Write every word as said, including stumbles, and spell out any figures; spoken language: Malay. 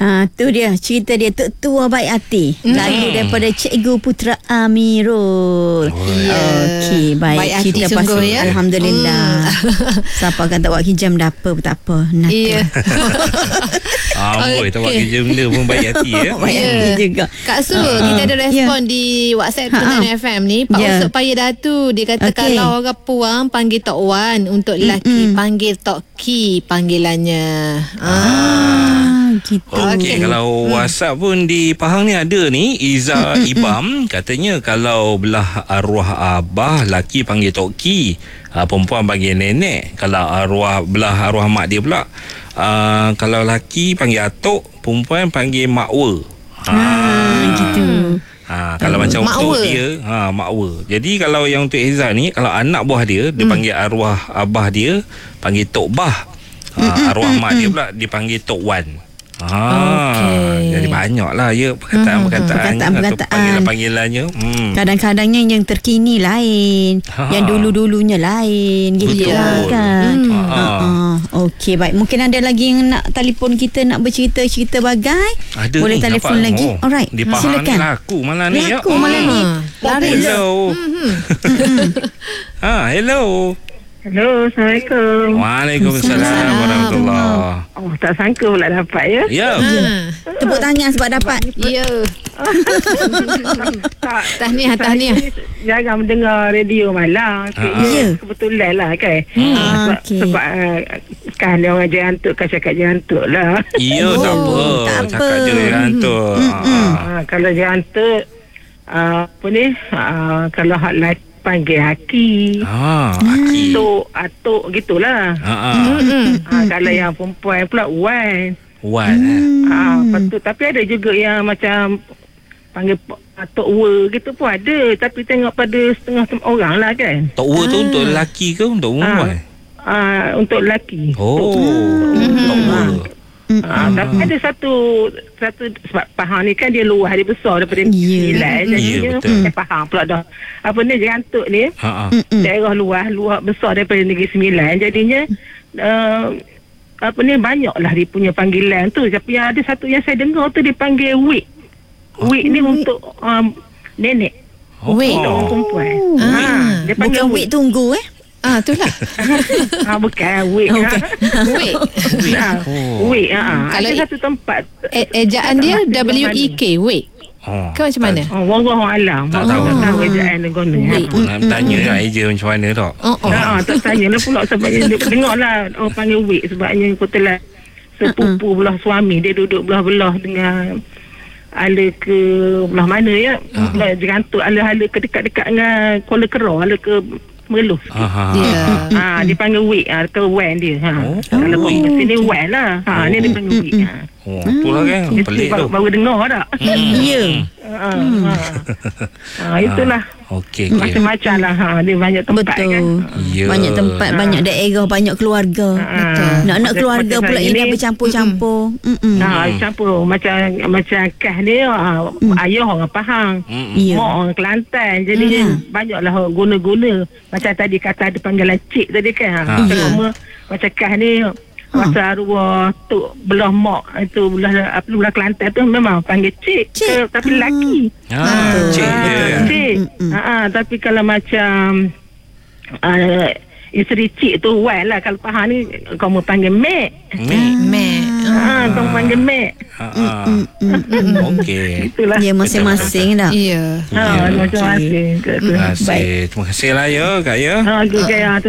Ah, tu dia cerita dia Tok Tua Baik Hati. Mm. Lagu daripada Cikgu Putra Amirul. Oh, Okey, baik. Baik hati cerita sungguh, pasal ya. Alhamdulillah. Mm. Siapa kata buat hijam dah apa, tak apa. Nak. Ya. Amboi, tak buat Okey. kerja benda pun baik hati ya. Baik Ya. hati juga. Kak Su, kita ada respon Ya. di WhatsApp Ha, Kenan ha. F M ni. Pak Ya. Usop Paya Datu, dia kata Okey. kalau orang puang panggil Tok Wan, untuk lelaki Mm-mm. panggil Tok Ki panggilannya. Ah. Ah, gitu. Okey, kalau WhatsApp pun di Pahang ni ada ni Iza Ibam katanya kalau belah arwah abah laki panggil Tok Ki, uh, perempuan panggil nenek. Kalau arwah belah arwah mak dia pula, uh, kalau laki panggil atuk, perempuan panggil makwa. Ah, gitu. Ha, kalau macam Makwa. untuk dia, ha, makwa. Jadi kalau yang untuk Iza ni, kalau anak buah dia, dia panggil arwah abah dia panggil Tok Bah. Ha, arwah mak dia pula dipanggil Tok Wan. Ha, Okey. jadi banyaklah ya perkataan-perkataan, Perkataan-perkataan. panggilan-panggilannya. Hmm. Kadang-kadangnya yang terkini lain, Ha. yang dulu-dulunya lain, gitu Betul. lah kan. Hmm. Ha. Ha. Okey, baik. Mungkin ada lagi yang nak telefon kita, nak bercerita-cerita bagai. Ada Boleh ni, telefon nampak? lagi. Oh, Alright, di Pahang silakan. ni laku malam ni ya. Laku malam ni. Ah. Lari. Hello. Ha, hello. Hello, Assalamualaikum. Waalaikumsalam warahmatullahi. Oh, tak sangka pula dapat ya. Ya. Ah. Tepuk tangan sebab dapat. Ya. tak, Tahniah, tahniah. saya jarang mendengar radio malam. Ah, ya. Kebetulan lah kan. Hmm. Sebab, Okey. sebab uh, kan dia orang jantuk, kan cakap jantuk lah. Ya, Oh, tak apa. tak apa. Cakap je kan tu. Ha. uh, kalau jantuk, uh, apa ni, uh, kalau hak laki panggil Haki. Ha, Aki. Atuk, atuk gitulah. Ha ah. Uh, kalau yang perempuan pula Wan. Wan. eh. Ah, patut, tapi ada juga yang macam panggil Tok Wa gitu pun ada, tapi tengok pada setengah tem- orang lah kan. Tok Wa tu untuk lelaki ke untuk perempuan? Ah, untuk lelaki. Oh. Tok Wa. Ah, tapi ada satu satu sebab Pahang ni kan dia luas, dia besar daripada Ya. Sembilan. Ya, Jadinya betul. eh, Pahang pula dah. Apa ni jantuk ni? Ha ah. Daerah luas, luas besar daripada Negeri Sembilan. Jadinya uh, apa ni banyaklah dia punya panggilan tu. Tapi yang ada satu yang saya dengar tu dipanggil Wik. Wik ni untuk um, nenek. Wik. Untuk orang perempuan. Ah. Ha, dia panggil Bukan wait tunggu eh. Ah, itulah. Ha, bukan Wik. Oh, Ha. Wik. Ha, Oh. Wik. Ha. Kalau Ada i- satu tempat. E- ejaan dia W E K, Wik. Oh. Ke macam mana? Oh, wallahu alam. Tak tahu. Tak tahu ejaan dia guna. Wik. Apa nak tanya lah Eja macam mana tak? Oh, oh. Ha, tak tanya lah pula sebabnya dia dengar lah orang panggil Wik sebabnya kebetulan sepupu belah suami dia duduk belah-belah dengan ala ke belah mana ya, belah Jerantuk, ala-ala ke dekat-dekat dengan Kuala Kerau, ala ke Merloh. Aha. Dia. Ha, dia panggil Wik, ha, ke Wan dia. Ha. Oh. Kalau pergi sini Wan lah. Ha, ni dia panggil Wik. Ha. Oh, itulah kan. Dia Pelik baru, tu. baru dengar tak? Ya. Ha, ha. Ha, itulah. Okey, okey. Macam-macam lah. Ha, dia banyak tempat kan. Betul. Ya. Banyak tempat, banyak daerah, banyak keluarga. Betul. Nak-nak keluarga Macam pula saya yang ni, dah bercampur-campur. Mm-mm. Nah, campur macam macam Kah ni uh, ayah orang Pahang, Mm-mm. Ya. mak orang Kelantan. Jadi Hmm. banyaklah orang guna-guna. Macam tadi kata ada panggilan cik tadi kan. Ha. Macam Ya. nama macam Kah ni masa arwah tok belah mak itu belah apa belah Kelantan tu memang panggil cik, Cik. Ke, tapi lelaki. Ha, Betul. cik Ah, dia. cik. Mm-mm. Ha, ah, tapi kalau macam uh, isteri cik tu Wan lah. Kalau Pahang ni kau mau panggil mek. Mek. Mek. Ha, kau panggil mek. Ha ah. Okey. Itulah. Ya, masing-masing dah. Ya. Ha, Ya, macam okey. mana? Terima kasih. Terima kasih lah ya Kak ya. Ha, okey, okay,